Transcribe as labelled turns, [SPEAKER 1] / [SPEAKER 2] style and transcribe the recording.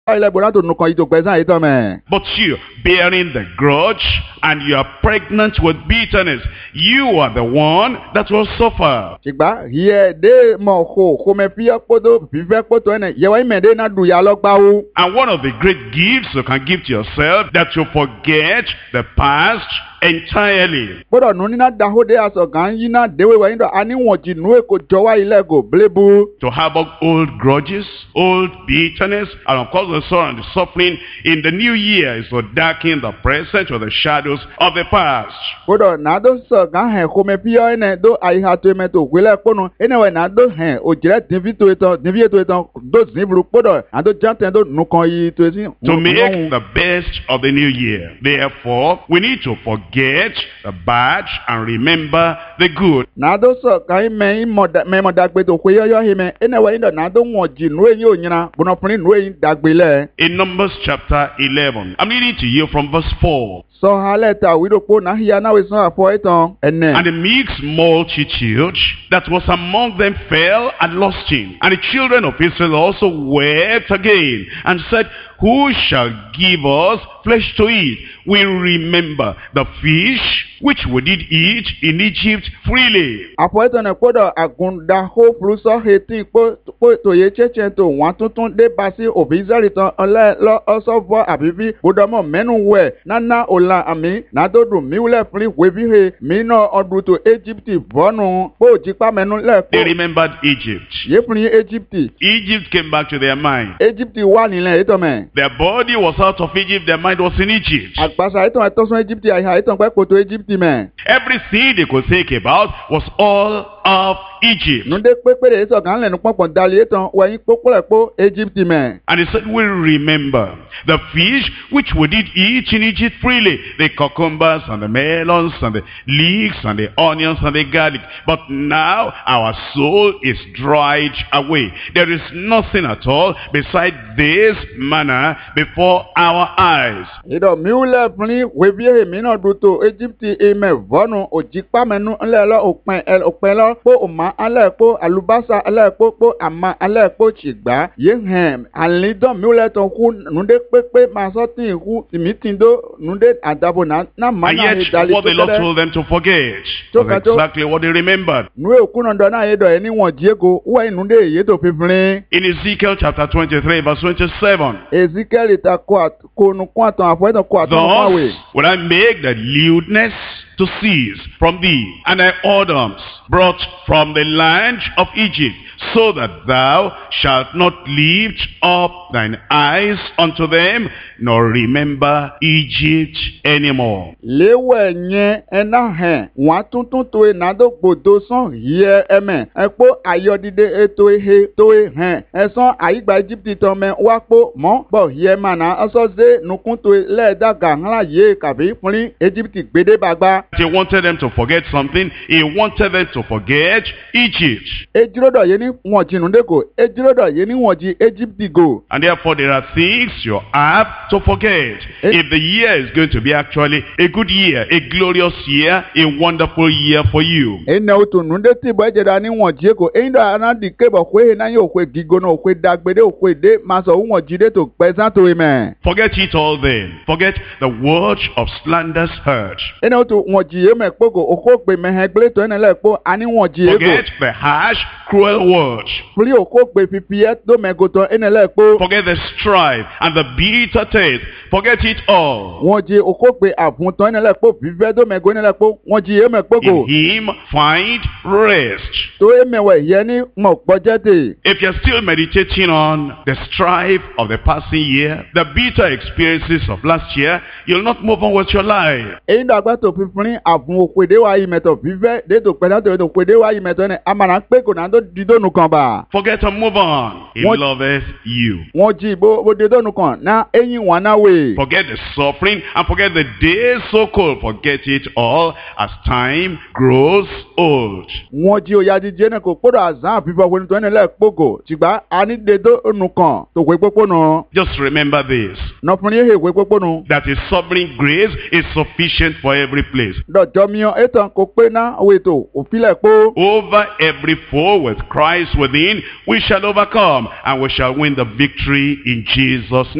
[SPEAKER 1] ilẹ̀ gbọ́dọ̀ tó nùkan yìí tó pẹ́ sáà yìí tán mẹ́.
[SPEAKER 2] But you, bearing the grudge, and you are pregnant with bitterness, you are the one that will suffer.
[SPEAKER 1] ṣùgbọ́n yẹ dé mọ̀ kó mẹ́ fi kótó fífẹ́ kótó ẹ̀nẹ̀ yẹ wáyé mẹ́ẹ̀dé náà dùn yà lọ́gbàwó.
[SPEAKER 2] And one of the great gifts you can give to yourself, that you forget the past entirely.
[SPEAKER 1] gbọ́dọ̀ nù nínú dahode asọ̀gán yín náà déwé wáyé dọ̀ aníwọ̀n jì nù èkó jọwá ilẹ̀ gò blébu.
[SPEAKER 2] To harbor old grudges, old bitterness, and of course the sorrow and the suffering in the new year is to darken the present or the shadows of the past.
[SPEAKER 1] gbọ́dọ̀ náà tó sọ̀gán hẹ̀ kó mẹ́ fi ọ́ ẹ̀nẹ̀ dó àyíká tó ẹ̀mẹ́ tó gbélé kpọ́nu ẹ̀nẹ̀ wẹ̀ náà dó hẹ̀ òjìlẹ̀ dìbí tó etọ́ dìbí ètò etọ́ dó zìbìrù gbọ́dọ̀ náà tó jẹ́ntẹ̀ dó nùkàn yìí tó etí.
[SPEAKER 2] To make the best of the new year. Therefore, we need to forget the bad and remember the good.
[SPEAKER 1] náà tó sọ̀gán mẹ́mọ̀ dàgbé tó pé yọ́yọ́ yìí mẹ́ ẹ̀nẹ̀ wẹ̀ yìí dọ̀ náà tó wọ̀n jì nù èyí ò nyina bùnọ̀pìnrin nù èyí dàgbé lẹ̀.
[SPEAKER 2] In Numbers chapter 11, I'm reading to you from verse 4.
[SPEAKER 1] sọ̀hálẹ̀ ta wíìdòpó náà hìyà náà wẹ̀ sọ̀rọ̀ àfọ̀ ẹ̀tàn ẹ̀nẹ̀.
[SPEAKER 2] And the mixed multitude that was among them fell and lost him. And the children of Israel also wept again and said, Who shall give us flesh to eat? We remember the fish which we did eat in Egypt freely.
[SPEAKER 1] àfọ̀ ẹ̀tàn ẹ̀ gbọ́dọ̀ àgùndà hó furusọ etí pé tòye tsẹ̀tsẹ̀ tó wọ́n tuntun dé bá sí òbí israẹli tán ọlẹ́ ọsọ́fọ́ àbíbí gbọdọ̀mọ̀ mẹ́nu wẹ̀ nánà ọ̀la àmì nàdọ́dù miwulẹ̀ fúnni wẹ́bí he mìíràn ọdún tó Egypt bọ́nu pé òjìpá mẹ́nu lẹ̀
[SPEAKER 2] They
[SPEAKER 1] kó
[SPEAKER 2] remembered Egypt.
[SPEAKER 1] yé fúnni Egypt
[SPEAKER 2] Egypt came back to their mind.
[SPEAKER 1] Egypt wà nílẹ̀ ètò mẹ́.
[SPEAKER 2] Their body was out of Egypt, their mind was in Egypt.
[SPEAKER 1] àgbàsà ètò ẹ̀tọ́sùn Egypt àyà ètò pẹ́ kòtò Egypt mẹ́.
[SPEAKER 2] Everything they could think about was all of Egypt.
[SPEAKER 1] nùdé pépéré ètò kan lẹ́nu pọ̀npọ̀n dalẹ̀ ètò wẹ̀yìn kókólẹ̀kó Egypt mẹ́.
[SPEAKER 2] And he said, we remember the fish which we did eat in Egypt freely, the cucumbers and the melons and the leeks and the onions and the garlic. But now our soul is dried away. There is nothing at all beside this manna before our eyes.
[SPEAKER 1] ìdọ̀ miwulẹ̀ fúnni wẹ́bí he mìíràn dùn tó Egypt ìmẹ̀ vọ́nu òjìpá mẹ́nu ńlẹ̀ lọ òpin lọ kó òmà alẹ́ kó alubasa alẹ́ kó àmà alẹ́ kó tìgbà yé hẹ̀m àlídọ̀ miwulẹ̀ tó kú nùdé pépé máa sọ tí ì kú tìmítìndó nùdé àdàbò náà má
[SPEAKER 2] And
[SPEAKER 1] náà yé
[SPEAKER 2] yet
[SPEAKER 1] dalí
[SPEAKER 2] what the Lord told them to forget was exactly what they remembered.
[SPEAKER 1] nùwé òkú náà dọ̀ náà yé dọ̀ ẹ́ níwọ̀n jíego wọ́n nùdé èyí tó fífúnni.
[SPEAKER 2] In Ezekiel chapter 23 verse 27,
[SPEAKER 1] Ezekiel ta kó nukun àtàn àfọ̀ẹ́tàn kó àtàn nukun àwẹ̀.
[SPEAKER 2] Thus will I make the lewdness to cease from thee, and thy whoredoms brought from the land of Egypt, so that thou shalt not lift up thine eyes unto them, nor remember Egypt anymore.
[SPEAKER 1] léwẹ̀ yẹn ẹ̀ná hẹ̀ wọ́n tuntun tó e nàdó gbòdo sàn yẹ ẹ̀mẹ̀ ẹ̀kpó ayọ̀dìdẹ ètò ehe tó e hẹ̀ ẹ̀sán àyígbà Egypt tán mẹ́ wá kpó mọ́ bọ̀ yẹ mànà ọ̀sọ́ zé nukun tó e lẹ́ẹ̀dàgà ńlá yé kàbí fúnni Egypt gbédébàgbà.
[SPEAKER 2] He wanted them to forget something. He wanted them to forget Egypt.
[SPEAKER 1] ejirodọ̀ yé ní wọ́n jí nùdẹ́kọ̀ ejirodọ̀ yé ní wọ́n jí Egypt go.
[SPEAKER 2] And therefore there are things you have to forget. If the year is going to be actually a good year, a glorious year, a wonderful year for you.
[SPEAKER 1] ene otu nunde tibo ejeda ni won jieko eindo anadi kebo kwe na yo kwe gigo no kwe dagbede okwe de maso won jide to pesan to me.
[SPEAKER 2] Forget it all then. Forget the word of slanders heard.
[SPEAKER 1] ene otu won jiye me pogo okogbe mehegble to ene lepo ani won jiego.
[SPEAKER 2] Forget the harsh, cruel words.
[SPEAKER 1] Fuli okogbe pipie do megoto ene lepo.
[SPEAKER 2] Forget the strife and the bitter taste. Forget it all.
[SPEAKER 1] Won ji okogbe afun to ene lepo vive do mego ene lepo won jiye me pogo.
[SPEAKER 2] In him find rest.
[SPEAKER 1] To emewe ye ni mo gbojete.
[SPEAKER 2] If you're still meditating on the strife of the passing year, the bitter experiences of last year, you'll not move on with your life.
[SPEAKER 1] Eindo agba to pipin afun okwede wa imeto vive de to peda to okwede wa imeto ne amana pe ko na do didonu kan ba.
[SPEAKER 2] Forget and move on. He
[SPEAKER 1] What?
[SPEAKER 2] loveth you.
[SPEAKER 1] Wọ́n jí bo didonu kan na eyín wọn náà wè.
[SPEAKER 2] Forget the suffering and forget the days so cold. Forget it all as time grows old.
[SPEAKER 1] Wọ́n jí oyà jíjẹ́ náà kò kódà àzán àfihàn òwe nítorí nílẹ̀ gbogbo tìgbà anídéédónú kan tó wé pópónù.
[SPEAKER 2] Just remember this,
[SPEAKER 1] Nọ̀fúnni yé wé pópónù.
[SPEAKER 2] that his sovereign grace is sufficient for every place.
[SPEAKER 1] Dọ̀jọ́ mìíràn ètò kò pé ná òwètò òfìlẹ̀ pó.
[SPEAKER 2] Over every foe with Christ within, we shall overcome and we shall win the victory in Jesus' name.